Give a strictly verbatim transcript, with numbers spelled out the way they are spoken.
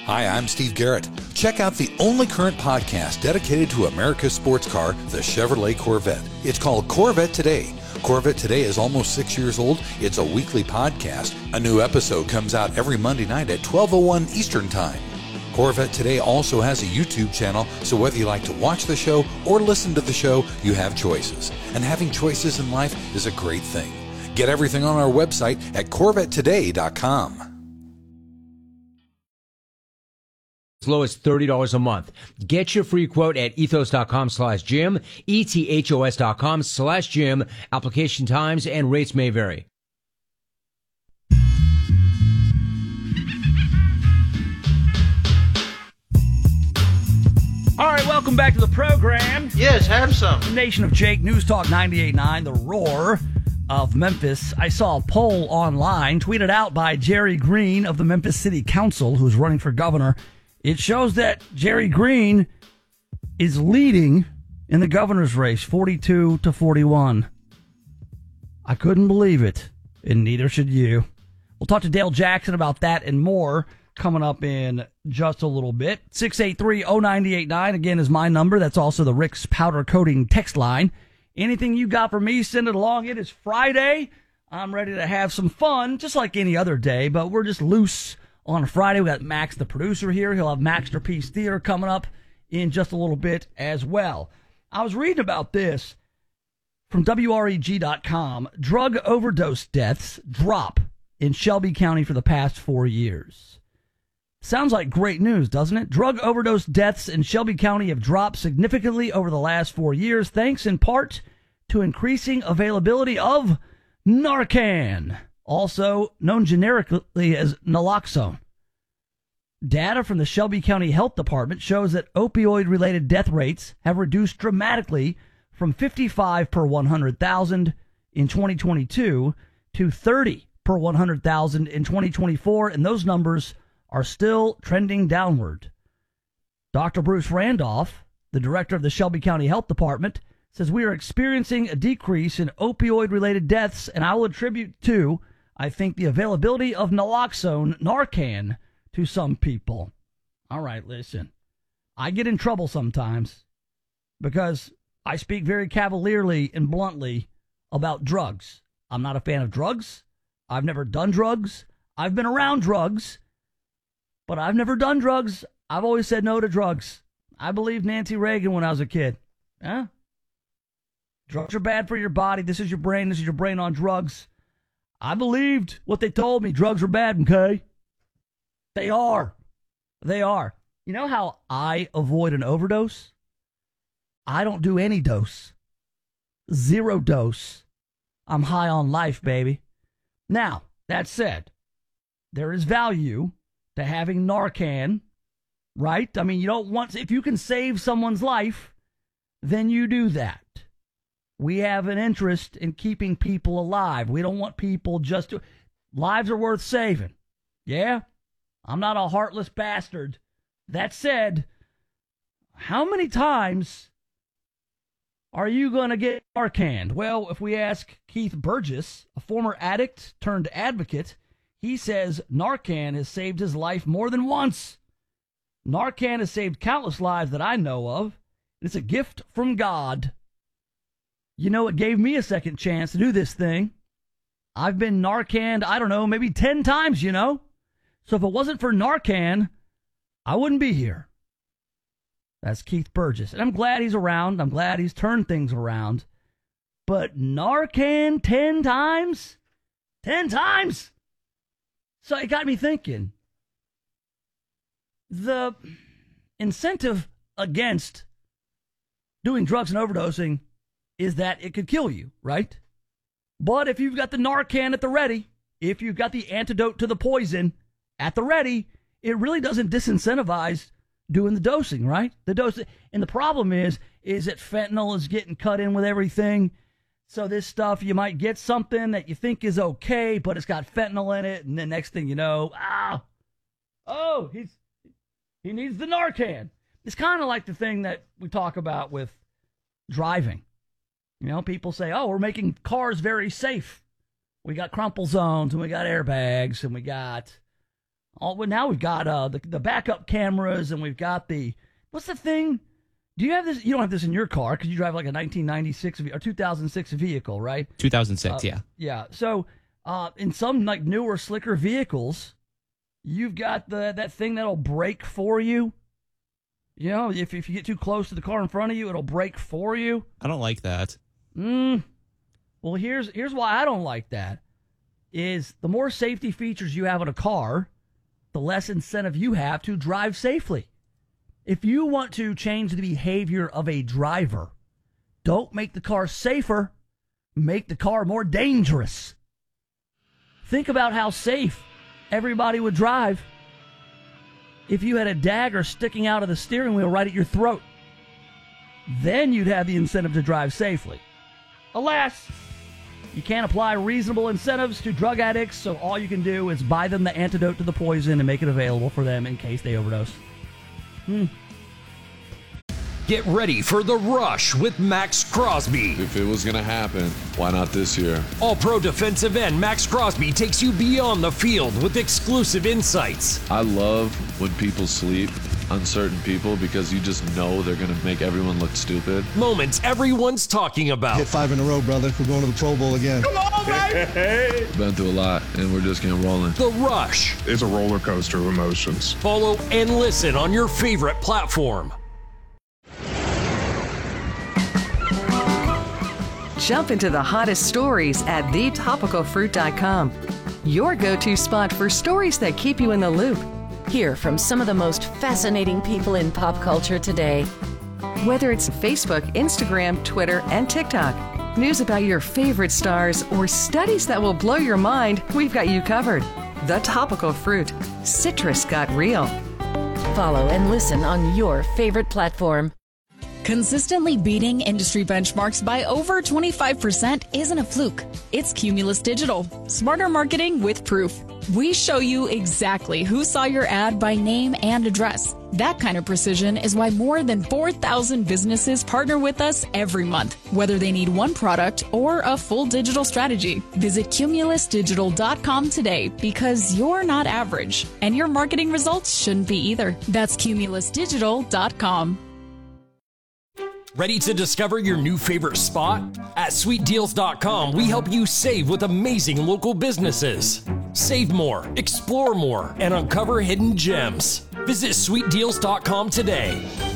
Hi, I'm Steve Garrett. Check out the only current podcast dedicated to America's sports car, the Chevrolet Corvette. It's called Corvette Today. Corvette Today is almost six years old. It's a weekly podcast. A new episode comes out every Monday night at twelve oh one Eastern Time. Corvette Today also has a YouTube channel, so whether you like to watch the show or listen to the show, you have choices. And having choices in life is a great thing. Get everything on our website at corvette today dot com. As low as thirty dollars a month. Get your free quote at ethos.com slash Jim, E-T-H-O-S dot com slash Jim. Application times and rates may vary. All right, welcome back to the program. Yes, have some. Nation of Jake, News Talk ninety-eight point nine, the roar of Memphis. I saw a poll online tweeted out by Jerry Green of the Memphis City Council, who's running for governor. It shows that Jerry Green is leading in the governor's race, forty-two to forty-one. I couldn't believe it, and neither should you. We'll talk to Dale Jackson about that and more coming up in just a little bit. six eight three, oh nine eight nine, again, is my number. That's also the Rick's Powder Coating text line. Anything you got for me, send it along. It is Friday. I'm ready to have some fun, just like any other day, but we're just loose on Friday. We got Max, the producer, here. He'll have Masterpiece Theater coming up in just a little bit as well. I was reading about this from W R E G dot com. Drug overdose deaths drop in Shelby County for the past four years. Sounds like great news, doesn't it? Drug overdose deaths in Shelby County have dropped significantly over the last four years, thanks in part to increasing availability of Narcan, also known generically as naloxone. Data from the Shelby County Health Department shows that opioid-related death rates have reduced dramatically from fifty-five per one hundred thousand in twenty twenty-two to thirty per one hundred thousand in twenty twenty-four, and those numbers are still trending downward. Doctor Bruce Randolph, the director of the Shelby County Health Department, says we are experiencing a decrease in opioid-related deaths, and I will attribute to, I think, the availability of naloxone, Narcan, to some people. All right, listen. I get in trouble sometimes because I speak very cavalierly and bluntly about drugs. I'm not a fan of drugs. I've never done drugs. I've been around drugs. But I've never done drugs. I've always said no to drugs. I believed Nancy Reagan when I was a kid. Huh? Drugs are bad for your body. This is your brain. This is your brain on drugs. I believed what they told me. Drugs are bad, okay? They are. They are. You know how I avoid an overdose? I don't do any dose. Zero dose. I'm high on life, baby. Now, that said, there is value to having Narcan, right? I mean, you don't want, if you can save someone's life, then you do that. We have an interest in keeping people alive. We don't want people just to, lives are worth saving. Yeah? I'm not a heartless bastard. That said, how many times are you going to get Narcan? Well, if we ask Keith Burgess, a former addict turned advocate, he says Narcan has saved his life more than once. Narcan has saved countless lives that I know of. It's a gift from God. You know, it gave me a second chance to do this thing. I've been Narcaned, I don't know, maybe ten times, you know. So if it wasn't for Narcan, I wouldn't be here. That's Keith Burgess. And I'm glad he's around. I'm glad he's turned things around. But Narcan ten times? Ten times? So it got me thinking. The incentive against doing drugs and overdosing is that it could kill you, right? But if you've got the Narcan at the ready, if you've got the antidote to the poison at the ready, it really doesn't disincentivize doing the dosing, right? The dose, and the problem is, is that fentanyl is getting cut in with everything. So this stuff, you might get something that you think is okay, but it's got fentanyl in it, and then next thing you know, ah, oh, he's he needs the Narcan. It's kind of like the thing that we talk about with driving. You know, people say, oh, we're making cars very safe. We got crumple zones, and we got airbags, and we got All, well, now we've got uh, the, the backup cameras, and we've got the, what's the thing? Do you have this? You don't have this in your car because you drive like a nineteen ninety-six or two thousand six vehicle, right? two thousand six, uh, yeah. Yeah. So uh, in some like newer, slicker vehicles, you've got the that thing that'll brake for you. You know, if, if you get too close to the car in front of you, it'll brake for you. I don't like that. Mm. Well, here's here's why I don't like that. Is the more safety features you have in a car, the less incentive you have to drive safely. If you want to change the behavior of a driver, don't make the car safer, make the car more dangerous. Think about how safe everybody would drive if you had a dagger sticking out of the steering wheel right at your throat. Then you'd have the incentive to drive safely. Alas, you can't apply reasonable incentives to drug addicts, so all you can do is buy them the antidote to the poison and make it available for them in case they overdose. Hmm. Get ready for The Rush with Max Crosby. If it was going to happen, why not this year? All-Pro defensive end Max Crosby takes you beyond the field with exclusive insights. I love when people sleep on certain people because you just know they're going to make everyone look stupid. Moments everyone's talking about. Hit five in a row, brother. We're going to the Pro Bowl again. Come on, baby! Been through a lot, and we're just getting rolling. The Rush. It's a roller coaster of emotions. Follow and listen on your favorite platform. Jump into the hottest stories at the topical fruit dot com. Your go-to spot for stories that keep you in the loop. Hear from some of the most fascinating people in pop culture today. Whether it's Facebook, Instagram, Twitter, and TikTok, news about your favorite stars, or studies that will blow your mind, we've got you covered. The Topical Fruit. Citrus got real. Follow and listen on your favorite platform. Consistently beating industry benchmarks by over twenty-five percent isn't a fluke. It's Cumulus Digital. Smarter marketing with proof. We show you exactly who saw your ad by name and address. That kind of precision is why more than four thousand businesses partner with us every month, whether they need one product or a full digital strategy. Visit cumulus digital dot com today because you're not average, and your marketing results shouldn't be either. That's cumulus digital dot com. Ready to discover your new favorite spot? At sweet deals dot com, we help you save with amazing local businesses. Save more, explore more, and uncover hidden gems. Visit sweet deals dot com today.